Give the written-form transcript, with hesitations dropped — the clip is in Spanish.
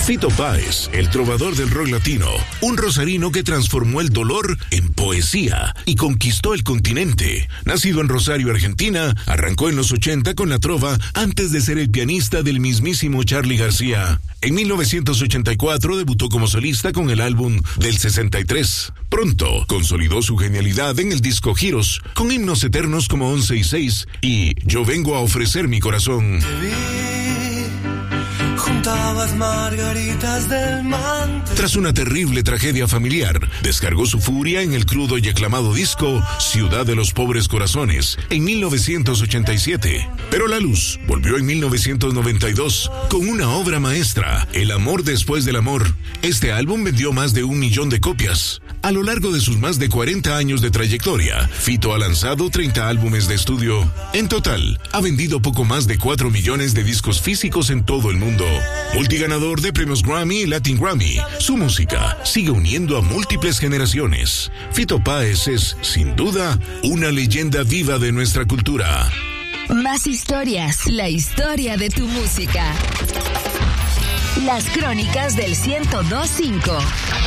Fito Páez, el trovador del rock latino, un rosarino que transformó el dolor en poesía y conquistó el continente. Nacido en Rosario, Argentina, arrancó en los 80 con la trova antes de ser el pianista del mismísimo Charly García. En 1984 debutó como solista con el álbum del 63. Pronto consolidó su genialidad en el disco Giros, con himnos eternos como 11 y 6 y Yo vengo a ofrecer mi corazón. Juntabas margaritas del mantel. Tras una terrible tragedia familiar, descargó su furia en el crudo y aclamado disco Ciudad de los Pobres Corazones en 1987. Pero la luz volvió en 1992 con una obra maestra, El amor después del amor. Este álbum vendió más de 1 millón de copias. A lo largo de sus más de 40 años de trayectoria, Fito ha lanzado 30 álbumes de estudio. En total, ha vendido poco más de 4 millones de discos físicos en todo el mundo. Multiganador de premios Grammy y Latin Grammy, su música sigue uniendo a múltiples generaciones. Fito Páez es, sin duda, una leyenda viva de nuestra cultura. Más historias, la historia de tu música. Las crónicas del 102.5.